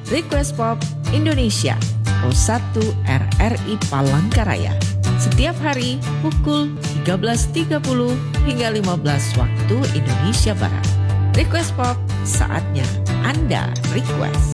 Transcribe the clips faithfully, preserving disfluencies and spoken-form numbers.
Request Pop Indonesia, Pos satu R R I Palangkaraya. Setiap hari pukul tiga belas tiga puluh hingga lima belas waktu Indonesia Barat. Request Pop, saatnya Anda request.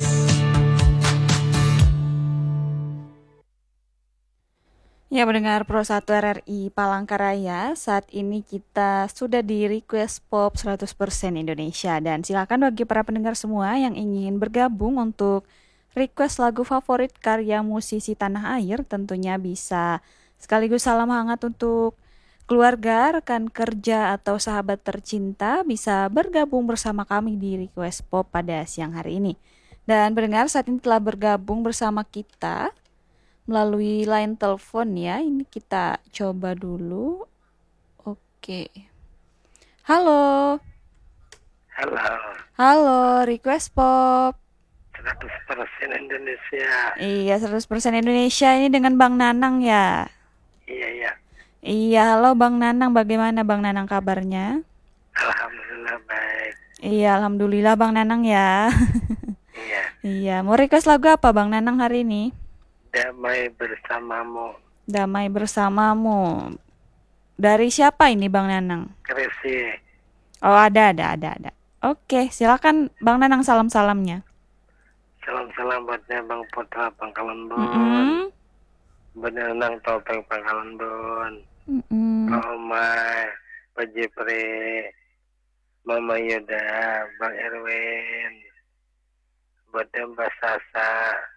Ya, mendengar Pro satu R R I Palangkaraya, saat ini kita sudah di Request Pop seratus persen Indonesia. Dan silakan bagi para pendengar semua yang ingin bergabung untuk request lagu favorit karya musisi tanah air, tentunya bisa sekaligus salam hangat untuk keluarga, rekan kerja, atau sahabat tercinta bisa bergabung bersama kami di Request Pop pada siang hari ini. Dan pendengar saat ini telah bergabung bersama kita melalui line telepon ya. Ini kita coba dulu. Oke. Halo. Halo. Halo, Request Pop. seratus persen Indonesia. Iya, seratus persen Indonesia. Ini dengan Bang Nanang ya? Iya, iya. Iya, halo Bang Nanang. Bagaimana Bang Nanang kabarnya? Alhamdulillah baik. Iya, alhamdulillah Bang Nanang ya. Iya. Iya, mau request lagu apa Bang Nanang hari ini? Damai bersamamu. Damai bersamamu. Dari siapa ini Bang Nanang? Kresi. Oh, ada, ada, ada, ada. Oke, silakan Bang Nanang salam-salamnya. Salam-salam buatnya Bang Putra Pangkalan Bun. Mm-mm. Bang Nanang Topeng Pangkalan Bun. Mm-mm. Pak Omar, Pak Jepri, Mama Yuda, Bang Erwin, buatnya Mbak Sasa,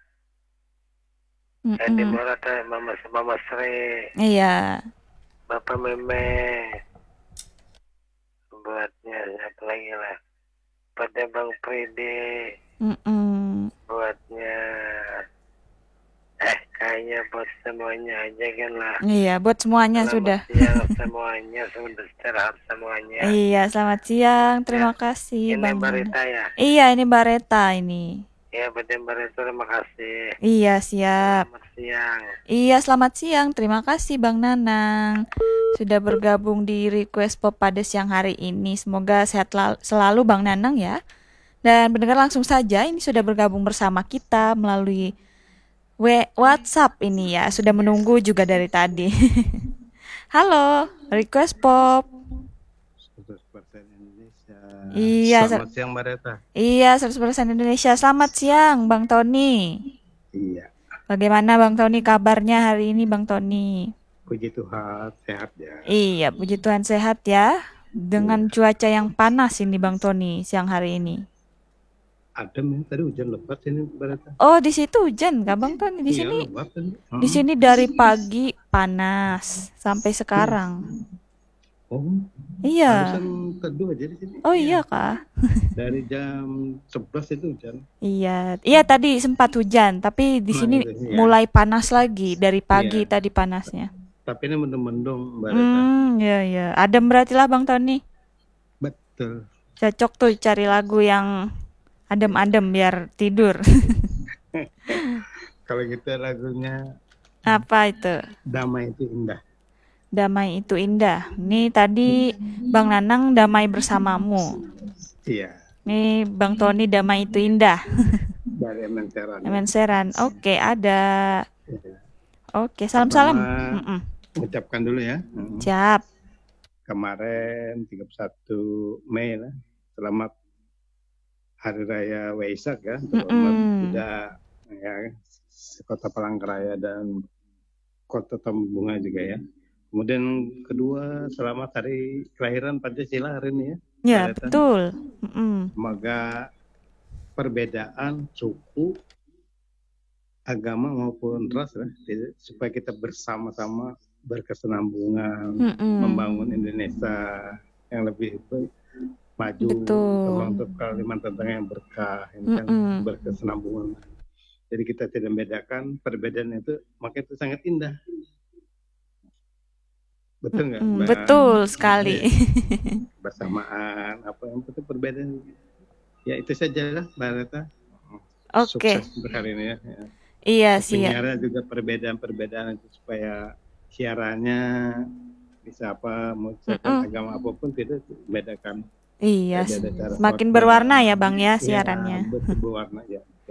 Edi Mm-mm. Murata, Mama Mama Sri, Iya. Bapak Meme, buatnya siapa lagi lah, buatnya Bang Pridi, Mm-mm. buatnya eh kayaknya buat semuanya aja kan lah. Iya, buat semuanya Selamat sudah. siang semuanya, sudah istirahat semuanya. Iya, selamat siang. Terima Ya, kasih ini Bang Mbak Nanang. Rita ya. Iya, ini Mbak Reta ini. Ya, buatnya Mbak Rita terima kasih. Iya, siap. Selamat siang. Iya, selamat siang. Terima kasih Bang Nanang sudah bergabung di Request Pop pada siang hari ini. Semoga sehat lal- selalu Bang Nanang ya. Dan pendengar langsung saja ini sudah bergabung bersama kita melalui We- WhatsApp ini ya. Sudah menunggu juga dari tadi. Halo, Request Pop. seratus persen Indonesia. Iya, Selamat siang Mbak Reta. Iya, seratus persen Indonesia. Selamat siang Bang Tony. Iya, Bagaimana Bang Tony kabarnya hari ini Bang Tony? puji Tuhan sehat ya. Iya, puji Tuhan sehat ya. Dengan cuaca yang panas ini Bang Tony siang hari ini. Adem ya, tadi hujan lebat sini Mbak Reta. Oh, di situ hujan nggak Bang Tony? Di Iya, sini lebat tadi. di sini dari pagi panas sampai sekarang. Oh, Iya. barusan teduh aja di sini. Oh iya kah? Dari jam sebelas itu hujan. Iya, iya tadi sempat hujan, tapi di Nah, sini itu, iya. mulai panas lagi dari pagi Iya. tadi panasnya. Tapi ini mendung-mendung Mbak Reta. Hmm, iya iya. Adem berarti lah Bang Tony. Betul. Cocok tuh cari lagu yang adem-adem biar tidur. Kalau gitu lagunya Apa itu? Damai itu Indah. Damai itu indah. Ini tadi Bang Nanang damai bersamamu. Iya, Nih Bang Tony damai itu indah. dari Menteran. Menseran. Oke, ada. Iya. Oke, salam-salam. Pertama, Mm-mm. ucapkan dulu ya. Hmm. Siap. Kemarin tiga puluh satu Mei lah. Selamat Hari Raya Waisak ya untuk umat Mm-mm. Buddha ya, Kota Palangkaraya dan Kota Tambunga juga ya. Kemudian kedua, selamat hari kelahiran Pancasila hari ini ya. Ya, Mbak Reta. betul. Mm-mm. Semoga perbedaan suku, agama maupun ras ya, jadi supaya kita bersama-sama berkesinambungan, Mm-mm. membangun Indonesia yang lebih baik, maju, Betul. termasuk Kalimantan Tengah yang berkah, ini kan Mm-mm. berkesinambungan. Jadi kita tidak membedakan perbedaan itu, maka itu sangat indah. Betul nggak, Mm-mm. Mbak? Betul sekali. Bersamaan, apa yang penting perbedaan. Ya itu saja lah, Mbak Reta. Oke. Sukses untuk hari ini ya. Ya. Iya sih ya. Penyiaran juga perbedaan-perbedaan itu supaya siarannya bisa apa, mau siaran Mm-mm. agama apapun tidak membedakan. Iya. Jadi ada cara Semakin khotbah. berwarna ya Bang ya Ya, siarannya. betul berwarna ya. Betul.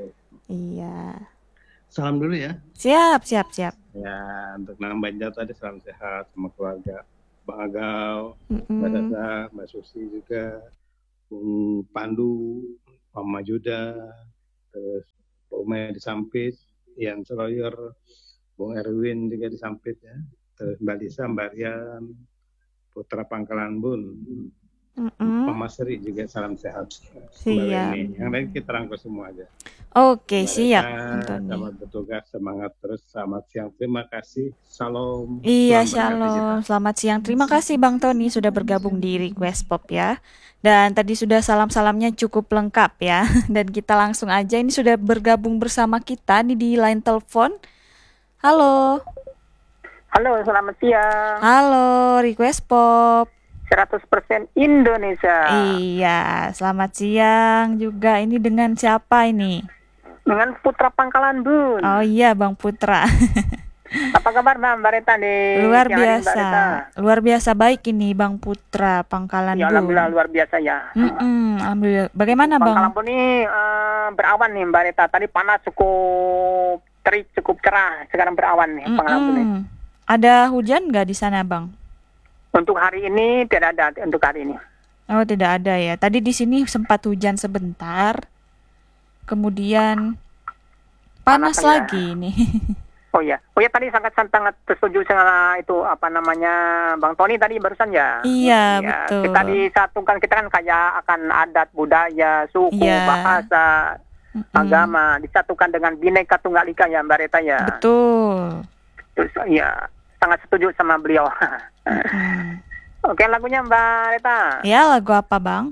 Iya. Salam dulu ya. Siap, siap, siap. Ya, untuk Nang Banjar tadi salam sehat sama keluarga. Bang Agau, Mbak Mm-mm. Dasa, Mbak Susi juga, Bung Pandu, Mama Juda, terus Pak Umay di Sampit, Ian Seloyer, Bung Erwin juga di Sampit ya, terus Mbak Lisa, Mbak Rian, Putra Pangkalan Bun, Mm-mm. Mama Sri juga salam sehat. Mbak Siap. Weni, yang lain kita rangkul semua aja. Oke, Mbak siap, Reta, Antoni. selamat bertugas, semangat terus, selamat siang, terima kasih, salam, Iya, Tuhan berkati kita. shalom. Selamat siang. Terima kasih Bang Tony sudah bergabung di Request Pop ya. Dan tadi sudah salam-salamnya cukup lengkap ya. Dan kita langsung aja ini sudah bergabung bersama kita nih di line telepon. Halo. Halo, selamat siang. Halo, Request Pop. seratus persen Indonesia. Iya, selamat siang juga. Ini dengan siapa ini? Dengan Putra Pangkalan Bun. Oh iya, Bang Putra. Apa kabar Mbak Mbak Reta nih? Luar siang hari, Mbak biasa. Reta? Luar biasa baik ini Bang Putra Pangkalan Ya, Bun. alhamdulillah luar biasa ya. Mm-mm, alhamdulillah. Bagaimana Bang? Pangkalan Bun ini eh, berawan nih Mbak Reta. Tadi panas cukup terik, cukup cerah. Sekarang berawan nih Pangkalan Bun ini. Mm-mm. Ada hujan nggak di sana Bang? Untuk hari ini tidak ada untuk hari ini. Oh tidak ada ya. Tadi di sini sempat hujan sebentar. Kemudian panas Panas ya. lagi nih. Oh ya, oh ya tadi sangat sangat setuju sama itu apa namanya Bang Tony tadi barusan ya. Iya, Ya, betul. kita disatukan, kita kan kayak akan adat, budaya, suku, Iya. bahasa, Mm-mm. agama disatukan dengan Bhinneka Tunggal Ika ya Mbak Reta ya. Betul. Terus ya sangat setuju sama beliau. Mm. Oke, lagunya Mbak Reta. Ya lagu apa Bang?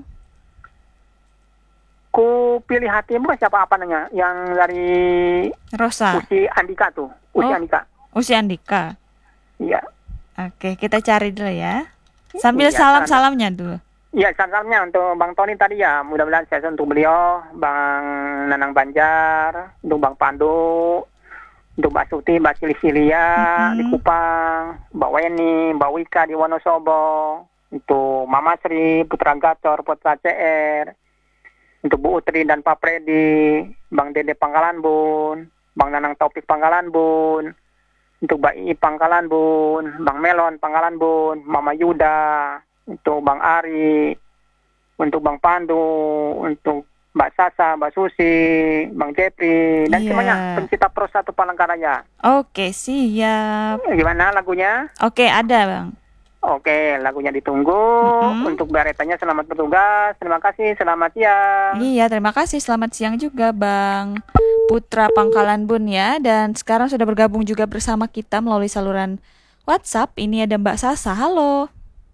Ku pilih hatimu siapa apa namanya? Yang dari Rosa. Usi Andika tuh. Usi Oh. Andika. Usi Andika. Iya. Oke, kita cari dulu ya. Sambil Iya, salam-salamnya dulu. Iya, salamnya untuk Bang Tony tadi ya. Mudah-mudahan sehat untuk beliau, Bang Nanang Banjar, untuk Bang Pandu, untuk Mbak Suti, Mbak Silisilia Mm-mm. di Kupang, Mbak Weni, Mbak Wika di Wonosobo, untuk Mama Sri, Putra Gacor, Putra C R, untuk Bu Utri dan Pak Predi, Bang Dede Pangkalan Bun, Bang Nanang Taufik Pangkalan Bun, untuk Mbak I Pangkalan Bun, Bang Melon Pangkalan Bun, Mama Yuda, untuk Bang Ari, untuk Bang Pandu, untuk Mbak Sasa, Mbak Susi, Bang Jepri, dan Iya. semuanya pencinta Pro satu Palangkaraya. Oke, siap. Gimana lagunya? Oke, ada Bang. Oke, lagunya ditunggu. Mm-mm. Untuk Baretanya selamat bertugas. Terima kasih, selamat siang. Iya, terima kasih. Selamat siang juga Bang Putra Pangkalan Bun ya. Dan sekarang sudah bergabung juga bersama kita melalui saluran WhatsApp. Ini ada Mbak Sasa. Halo.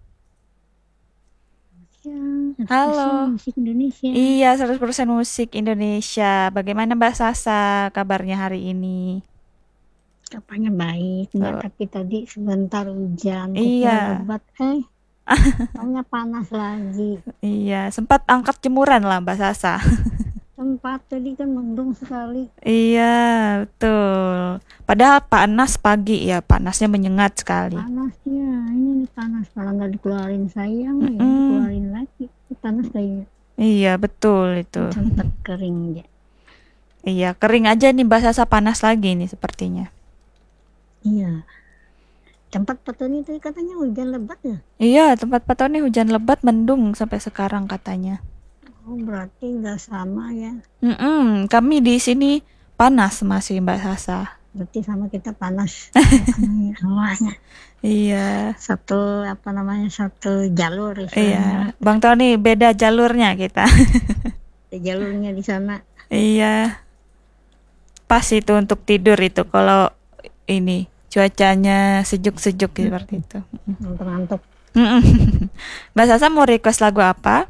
Halo. Musik Indonesia. Iya, seratus persen musik Indonesia. Bagaimana Mbak Sasa kabarnya hari ini? Kapannya baik, Oh. Mbak, tapi tadi sebentar hujan, Iya. lebat, eh, taunya panas lagi. Iya, sempat angkat jemuran lah Mbak Sasa. Tempat tadi kan mendung sekali. Iya, betul. Padahal panas pagi ya, panasnya menyengat sekali. Panasnya, ini nih panas. Kalau nggak dikeluarin sayang, ya Mm-mm. dikeluarin lagi. Itu panas kayaknya. Iya, betul itu. Sempat kering ya. Iya, kering aja nih Mbak Sasa, panas lagi nih sepertinya. Iya. Tempat petani tadi katanya hujan lebat ya? Iya, tempat Pak Tony hujan lebat mendung sampai sekarang katanya. Oh, berarti udah sama ya. Mm-mm, kami di sini panas masih Mbak Sasa. Berarti sama kita panas. Apanya, hawanya. Iya, Satu, apa namanya, satu jalur iya. istilahnya. Bang Tony beda jalurnya kita. Ada jalurnya di sana. Iya. Pas itu untuk tidur itu kalau ini cuacanya sejuk-sejuk seperti itu. Ngantuk-ngantuk. Mm-mm. Mbak Sasa mau request lagu apa?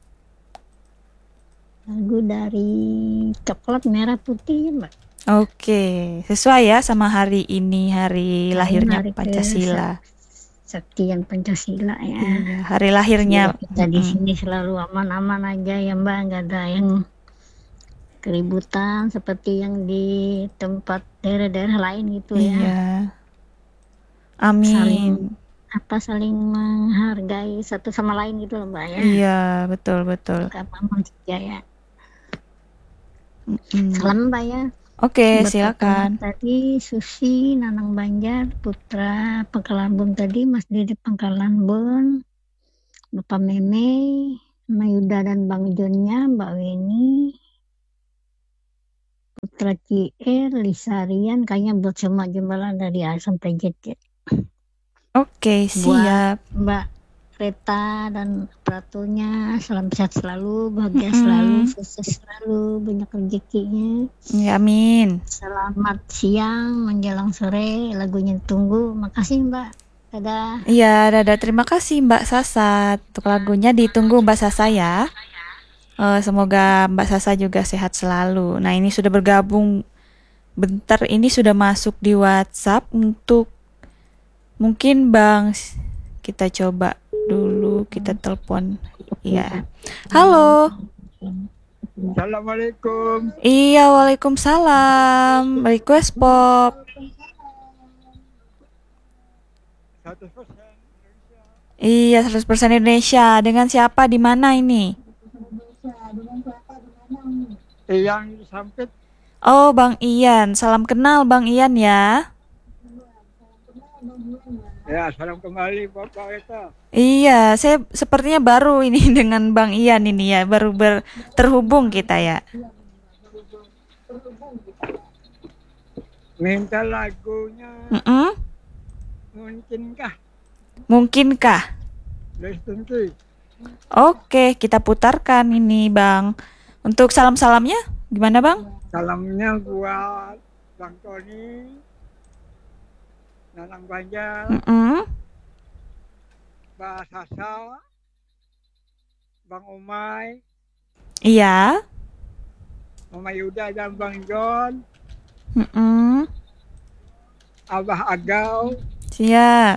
Lagu dari Coklat Merah Putih ya, Mbak. Oke, sesuai ya sama hari ini, hari lahirnya Hari Pancasila. Sektian Pancasila ya. Iya, hari lahirnya. Semoga kita di Mm-mm. sini selalu aman-aman aja ya, Mbak, nggak ada yang keributan seperti yang di tempat daerah-daerah lain gitu ya. Iya. Amin. Saling- Apa saling menghargai satu sama lain gitu loh, Mbak ya. Iya, betul betul. Gak aman saja ya. Mm-mm. Salam Mbak ya. Oke, Buat silakan. pertanyaan tadi Susi Nanang Banjar, Putra Pangkalan Bun tadi, Mas Dede Pangkalan Bun, Bapak Meme, Mayuda dan Bang Jonnya, Mbak Weni, Putra Cier, Lisa Rian, kayaknya buat semua jembalan dari A sampai Z ya. Oke, Buat siap. Mbak Reta dan Pratunya, salam sehat selalu, bahagia Mm-mm. selalu, sukses selalu, banyak rezekinya. Ya, amin. Selamat siang menjelang sore, lagunya ditunggu. Makasih Mbak. Dadah. Iya, dadah. Terima kasih Mbak Sasa. Untuk lagunya ditunggu Mbak Sasa ya. Eh, semoga Mbak Sasa juga sehat selalu. Nah, ini sudah bergabung. Bentar, ini sudah masuk di WhatsApp untuk mungkin Bang. Kita coba dulu, kita telepon. Iya. Halo. Assalamualaikum. Iya, waalaikumsalam. Request pop. seratus persen Indonesia. Iya, seratus persen Indonesia. Dengan siapa di mana ini? Yang disampit Oh, Bang Ian. Salam kenal Bang Ian ya. ya, salam kembali Bapak Eta. Iya, saya sepertinya baru ini dengan Bang Ian ini ya, baru ber, terhubung kita ya. Minta lagunya Mm-mm. mungkinkah Mungkinkah? Lestunki. Oke, kita putarkan ini Bang. Untuk salam-salamnya gimana Bang? Salamnya buat Bang Tony, Nanang Banjar, Mm-mm. Mbak Sasa, Bang Umay, Iya. Mama Yuda dan Bang John, Mm-mm. Abah Agau, Siap.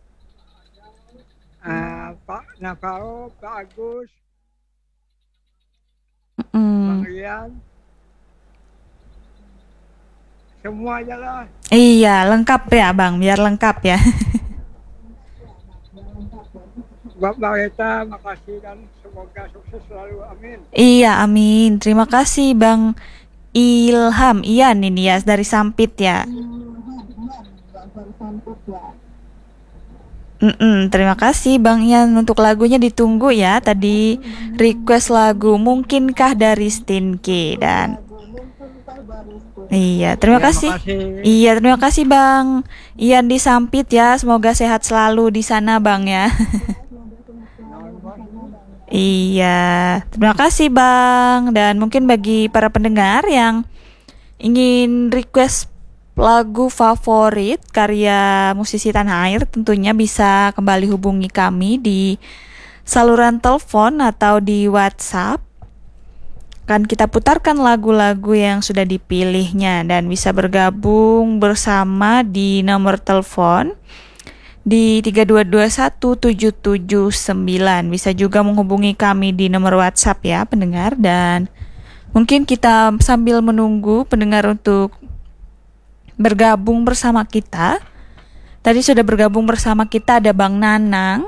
uh, Pak Nafao, Pak Agus, Mm-mm. Bang Rian. Semua aja lah. Iya, lengkap ya Bang, biar lengkap ya. Bapak Eta, makasih dan semoga sukses selalu. Amin. Iya, amin. Terima kasih Bang Ilham Ian ini ya dari Sampit ya. Mm-mm, terima kasih Bang Ian untuk lagunya ditunggu ya. Tadi request lagu Mungkinkah dari Stinky dan iya, terima Ya, kasih. makasih. Iya, terima kasih Bang Ian di Sampit ya. Semoga sehat selalu di sana Bang ya. Iya, terima kasih Bang. Dan mungkin bagi para pendengar yang ingin request lagu favorit karya musisi tanah air, tentunya bisa kembali hubungi kami di saluran telepon atau di WhatsApp. Kan kita putarkan lagu-lagu yang sudah dipilihnya dan bisa bergabung bersama di nomor telepon di tiga dua dua satu tujuh tujuh sembilan. Bisa juga menghubungi kami di nomor WhatsApp ya pendengar. Dan mungkin kita sambil menunggu pendengar untuk bergabung bersama kita. Tadi sudah bergabung bersama kita ada Bang Nanang,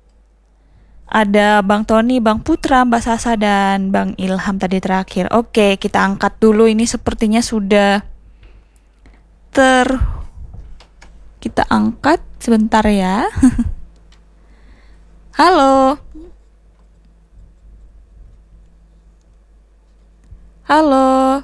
ada Bang Tony, Bang Putra, Mbak Sasa, dan Bang Ilham tadi terakhir. Oke, kita angkat dulu. Ini sepertinya sudah ter... Kita angkat sebentar ya. Halo. Halo.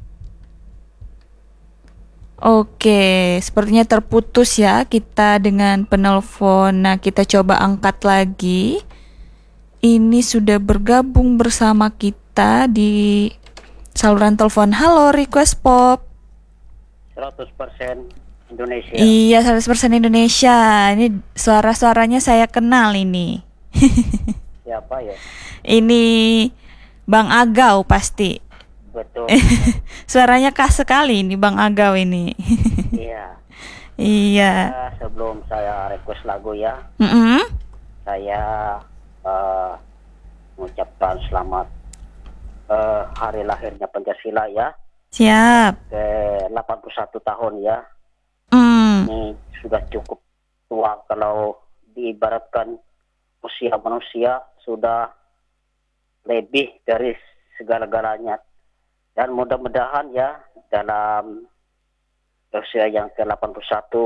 Oke, sepertinya terputus ya kita dengan penelpon. Nah, kita coba angkat lagi. Ini sudah bergabung bersama kita di saluran telepon. Halo, request pop. seratus persen Indonesia. Iya, seratus persen Indonesia. Ini suara-suaranya saya kenal ini. Siapa ya? Ini Bang Agau pasti. Betul. Suaranya khas sekali ini Bang Agau ini. Iya. Iya. Nah, sebelum saya request lagu ya, Mm-mm. saya uh, mengucapkan selamat uh, hari lahirnya Pancasila ya, Siap. ke delapan puluh satu tahun ya. Mm. Ini sudah cukup tua kalau diibaratkan usia manusia sudah lebih dari segala-galanya. Dan mudah-mudahan ya dalam usia yang ke delapan puluh satu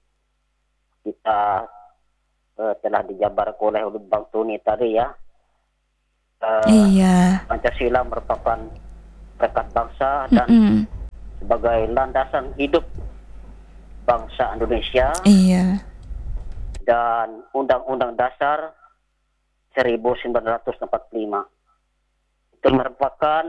kita uh, telah dijabarkan oleh Bang Tuni tadi ya. Uh, Iya. Pancasila merupakan rekat bangsa dan Mm-mm. sebagai landasan hidup bangsa Indonesia. Iya. Dan Undang-Undang Dasar seribu sembilan ratus empat puluh lima itu merupakan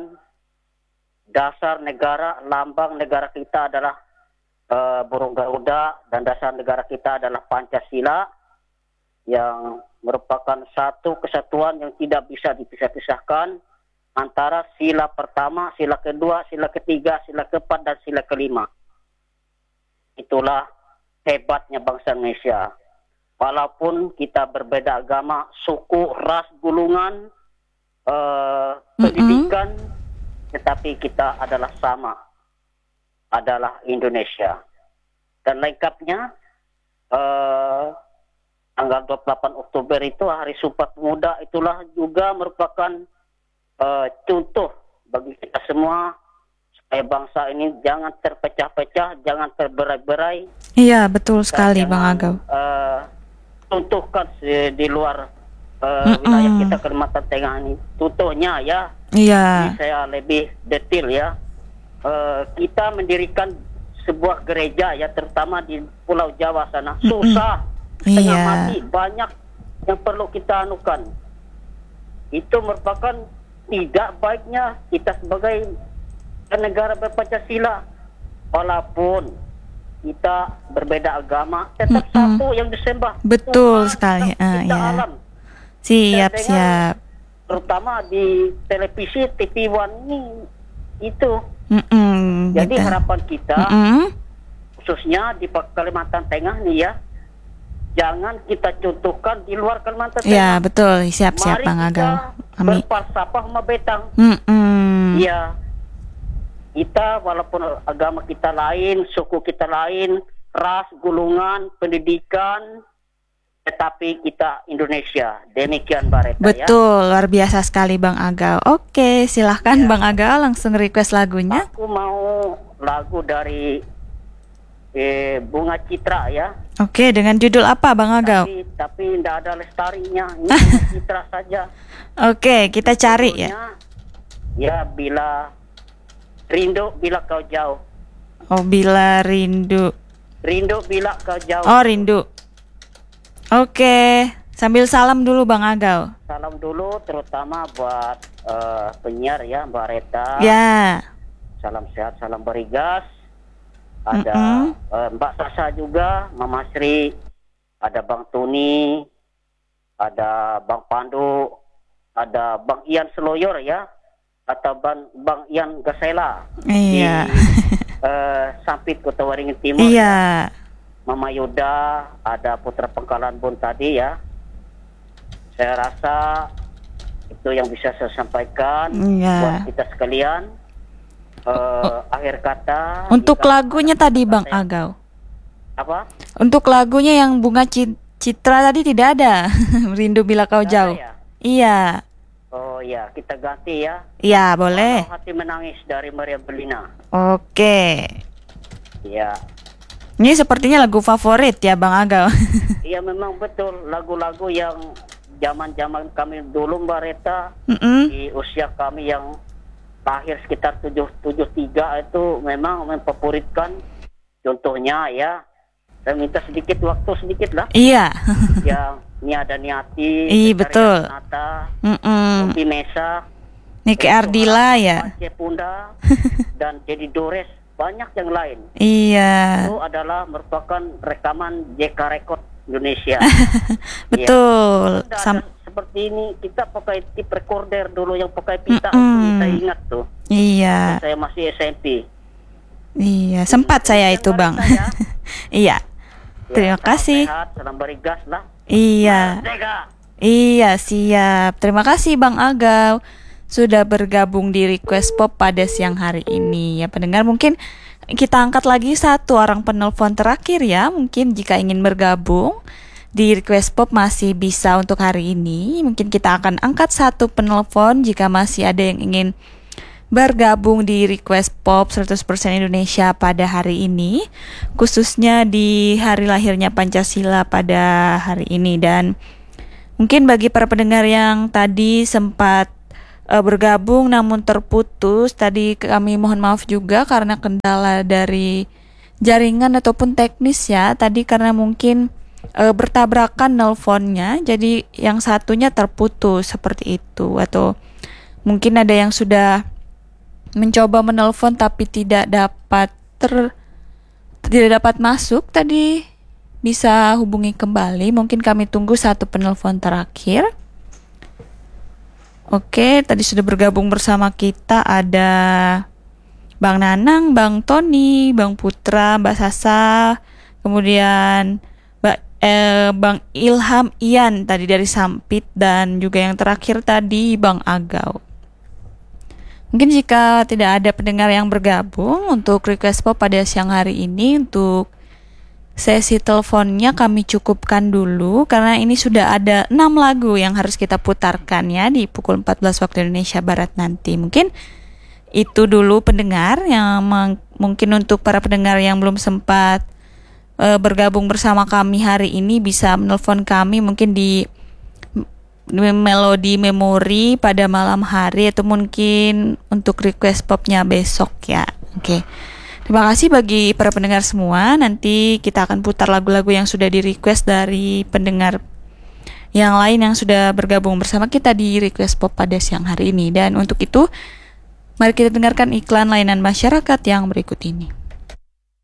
dasar negara, lambang negara kita adalah uh, burung Garuda, dan dasar negara kita adalah Pancasila yang merupakan satu kesatuan yang tidak bisa dipisah-pisahkan antara sila pertama, sila kedua, sila ketiga, sila keempat, dan sila kelima. Itulah hebatnya bangsa Indonesia. Walaupun kita berbeda agama, suku, ras, golongan, uh, pendidikan, tetapi kita adalah sama, adalah Indonesia. Dan lengkapnya, uh, tanggal dua puluh delapan Oktober itu Hari Sumpah Pemuda, itulah juga merupakan uh, contoh bagi kita semua supaya bangsa ini jangan terpecah-pecah, jangan terberai-berai. Iya, betul sekali Dan Bang jangan, Agau. Uh, contohkan di, di luar uh, wilayah kita Kalimantan Tengah ini. Contohnya ya, Iya. ini saya lebih detail ya. Uh, kita mendirikan sebuah gereja ya, terutama di Pulau Jawa sana. Susah, setengah Iya. mati, banyak yang perlu kita anukan. Itu merupakan tidak baiknya kita sebagai negara berpancasila. Walaupun kita berbeda agama, tetap Mm-mm. satu yang disembah. Betul Tuhan, sekali. tetap Ah, kita ya. alam. Siap, Dan dengan- siap. Terutama di televisi T V One ini itu. Mm-mm, Jadi gitu. harapan kita Mm-mm. khususnya di Kalimantan Tengah nih ya, jangan kita contohkan di luar Kalimantan Tengah. Ya, betul. Siap-siap Mari Bang kita Agau. Amin. berfalsafah sama betang. Mm-mm. Iya. Kita walaupun agama kita lain, suku kita lain, ras, golongan, pendidikan, tetapi kita Indonesia. Demikian Mbak Reta ya. Betul, luar biasa sekali Bang Agau. Oke, silahkan Ya. Bang Agau langsung request lagunya. Aku mau lagu dari eh, Bunga Citra ya. Oke, dengan judul apa Bang Agau? Tapi tapi tidak ada lestarinya. Ini Bunga Citra saja. Oke, kita cari ya. Judulnya, ya bila rindu bila kau jauh. Oh, bila rindu. Rindu bila kau jauh. Oh, rindu. Oke, sambil salam dulu Bang Agau. Salam dulu terutama buat eh, penyiar ya Mbak Reta. Ya. Salam sehat, salam berigas. Ada Mm-mm. eh, Mbak Sasa juga, Mama Sri, ada Bang Tuni, ada Bang Pandu, ada Bang Ian Seloyor ya, atau Bang Bang Ian Gasela. Iya. Di, eh, Sampit Kota Waringin Timur. Iya. Mama Yuda, ada Putra Pengkalan Bun tadi ya. Saya rasa itu yang bisa saya sampaikan Iya. buat kita sekalian. Eh, akhir kata Untuk jika- lagunya tadi Bang Agau. apa? Untuk lagunya yang Bunga Ci- Citra tadi tidak ada. Rindu bila kau Tidak ada jauh. ya? Iya. Oh ya, kita ganti ya. Iya, boleh. Walau Hati Menangis dari Maria Belina. Oke. Ya, Ini sepertinya lagu favorit ya Bang Agau. iya memang betul lagu-lagu yang zaman-zaman kami dulu Mbak Reta, Mm-mm. di usia kami yang lahir sekitar tujuh tujuh tiga itu memang memfavoritkan. Contohnya ya, saya minta sedikit waktu sedikit lah. Iya. Yang Niada Niati, Iya, Zakaria betul. Nata, Mm-mm. Oki Mesa, Niki Ardila ya. Aceh Punda, dan Jadi Dores, banyak yang lain. Iya. Itu adalah merupakan rekaman J K Record Indonesia. Betul. Tidak Sam- ada seperti ini, kita pakai tape recorder dulu yang pakai pita Mm-mm. itu, saya ingat tuh. iya. Saya masih S M P. Iya, sempat saya itu Bang. Saya. Iya. Ya, Terima salam kasih. Sehat, salam berigas lah. Iya. Merdeka. Iya, siap. Terima kasih Bang Agau sudah bergabung di Request Pop pada siang hari ini. Ya, pendengar, mungkin kita angkat lagi satu orang penelpon terakhir ya. Mungkin jika ingin bergabung di Request Pop masih bisa untuk hari ini. Mungkin kita akan angkat satu penelpon jika masih ada yang ingin bergabung di Request Pop seratus persen Indonesia pada hari ini, khususnya di hari lahirnya Pancasila pada hari ini. Dan mungkin bagi para pendengar yang tadi sempat uh, bergabung namun terputus, tadi kami mohon maaf juga karena kendala dari jaringan ataupun teknis ya. Tadi karena mungkin uh, bertabrakan nelponnya, jadi yang satunya terputus seperti itu. Atau mungkin ada yang sudah mencoba menelpon tapi tidak dapat ter tidak dapat masuk, tadi bisa hubungi kembali. Mungkin kami tunggu satu penelpon terakhir. Oke, tadi sudah bergabung bersama kita ada Bang Nanang, Bang Tony, Bang Putra, Mbak Sasa, kemudian Mbak, eh, Bang Ilham Ian tadi dari Sampit, dan juga yang terakhir tadi Bang Agau. Mungkin jika tidak ada pendengar yang bergabung untuk Request Pop pada siang hari ini, untuk sesi teleponnya kami cukupkan dulu karena ini sudah ada enam lagu yang harus kita putarkan ya di pukul empat belas waktu Indonesia Barat nanti. Mungkin itu dulu pendengar yang meng- mungkin untuk para pendengar yang belum sempat e, bergabung bersama kami hari ini bisa menelpon kami mungkin di Melodi Memori pada malam hari atau mungkin untuk Request Popnya besok ya. Oke. Terima kasih bagi para pendengar semua. Nanti kita akan putar lagu-lagu yang sudah di request dari pendengar yang lain yang sudah bergabung bersama kita di Request Pop pada siang hari ini. Dan untuk itu, mari kita dengarkan iklan layanan masyarakat yang berikut ini.